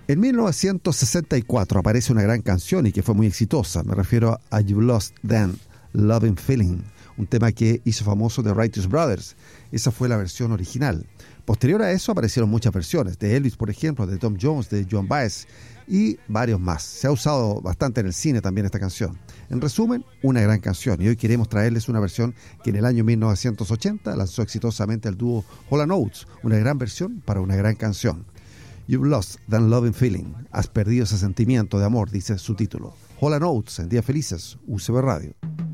En 1964 aparece una gran canción y que fue muy exitosa. Me refiero a You Lost That Loving Feeling, un tema que hizo famoso The Righteous Brothers. Esa fue la versión original. Posterior a eso aparecieron muchas versiones, de Elvis, por ejemplo, de Tom Jones, de Joan Baez y varios más. Se ha usado bastante en el cine también esta canción. En resumen, una gran canción, y hoy queremos traerles una versión que en el año 1980 lanzó exitosamente el dúo Hall & Oates, una gran versión para una gran canción. You've Lost That Loving Feeling, has perdido ese sentimiento de amor, dice su título. Hall & Oates, en Días Felices, UCB Radio.